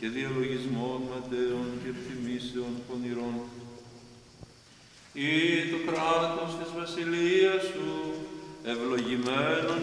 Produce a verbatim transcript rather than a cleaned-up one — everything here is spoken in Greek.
και διαλογισμών ματέων και ευθυμίσεων πονηρών. Ή το κράτος της βασιλείας σου, ευλογημένον